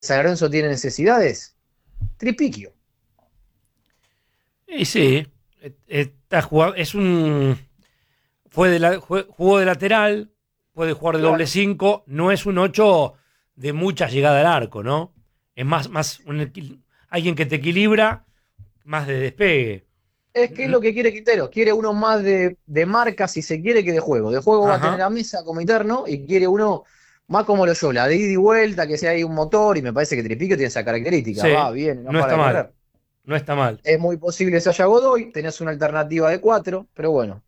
San Lorenzo tiene necesidades? Tripiquio. Y sí, está jugando, jugó de lateral, puede jugar de doble Claro. 5, no es un 8 de mucha llegada al arco, ¿no? Es más alguien que te equilibra, más de despegue. Es que es lo que quiere Quintero. Quiere uno más de marca, si se quiere, que de juego. De juego va a tener Ajá. a Mesa como interno y quiere uno más como Loyola, de ida y vuelta, que sea ahí un motor. Y me parece que Tripiquio tiene esa característica. Sí, Va bien, no no para está de mal, correr. no está mal. Es muy posible que se haya Godoy. Tenés una alternativa de cuatro, pero bueno.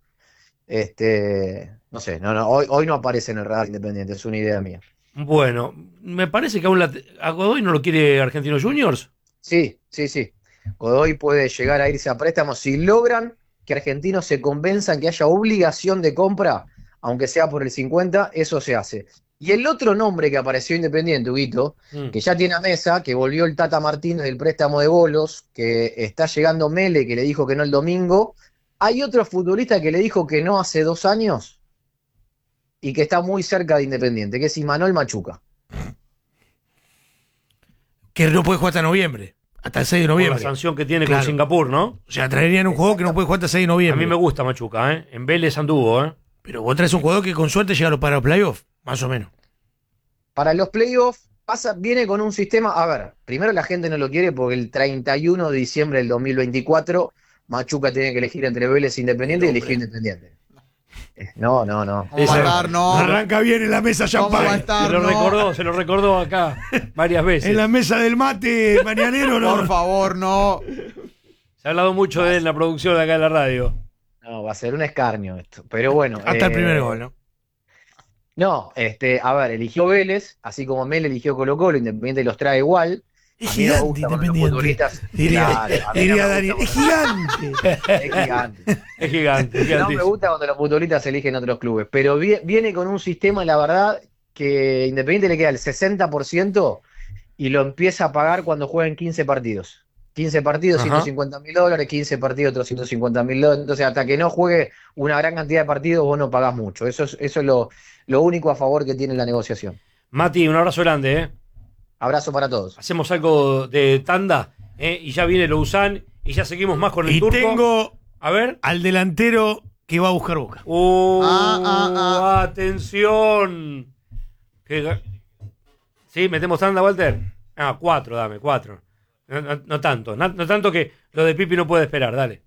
No sé, hoy no aparece en el radar Independiente, es una idea mía. Bueno, me parece que a Godoy no lo quiere Argentinos Juniors. Sí, sí, sí. Godoy puede llegar a irse a préstamo si logran que Argentinos se convenzan que haya obligación de compra, aunque sea por el 50, eso se hace. Y el otro nombre que apareció Independiente, Huguito, Mm. que ya tiene a Mesa, que volvió el Tata Martínez del préstamo de bolos, que está llegando Mele, que le dijo que no el domingo. Hay otro futbolista que le dijo que no hace 2 años y que está muy cerca de Independiente, que es Imanol Machuca. Que no puede jugar hasta noviembre. Hasta el 6 de Por la noviembre. sanción que tiene con Claro. Singapur, ¿no? O sea, traerían un jugador que no puede jugar hasta el 6 de A noviembre. mí me gusta Machuca, ¿eh? En Vélez anduvo, ¿eh? Pero vos traes un jugador que con suerte llega para los playoffs, más o menos. Para los playoffs viene con un sistema, a ver, primero la gente no lo quiere porque el 31 de diciembre del 2024 Machuca tiene que elegir entre Vélez e Independiente y eligió Independiente. No, no, no. ¿Cómo va a Ese- estar? No. Arranca bien en la mesa ¿Cómo va a champán. estar? Se lo recordó acá varias veces. En la mesa del mate mañanero, ¿no? Por favor, no. Se ha hablado mucho de él en la producción de acá de la radio. No, va a ser un escarnio esto. Pero bueno. Hasta el primer gol, ¿no? No, a ver, eligió Vélez, así como Mel eligió Colo-Colo, Independiente los trae igual. Es A mí no me gigante gusta cuando los Independiente. futbolistas. Diría, Claro, a mí no diría me Dani, gusta es gigante. es gigante. Es gigante, No me gigantísimo. gusta cuando los futbolistas eligen otros clubes, pero viene con un sistema, la verdad, que Independiente le queda el 60% y lo empieza a pagar cuando jueguen 15 partidos. 15 partidos, Ajá. $150.000, 15 partidos, otros $150.000. Entonces, hasta que no juegue una gran cantidad de partidos, vos no pagás mucho. Eso es lo único a favor que tiene la negociación. Mati, un abrazo grande, ¿eh? Abrazo para todos. Hacemos algo de tanda, ¿eh? Y ya viene Lousán y ya seguimos más con el Y turco. tengo A ver. al delantero que va a buscar Boca. Atención. ¿Sí? ¿Metemos tanda, Walter? 4, dame, 4. No tanto. No tanto que lo de Pipi no puede esperar, dale.